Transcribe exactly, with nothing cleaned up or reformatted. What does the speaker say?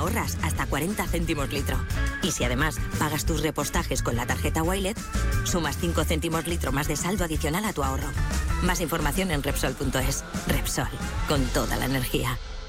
ahorras hasta cuarenta céntimos litro. Y si además pagas tus repostajes con la tarjeta Wilet, sumas cinco céntimos litro más de saldo adicional a tu ahorro. Más información en Repsol punto es. Repsol, con toda la energía.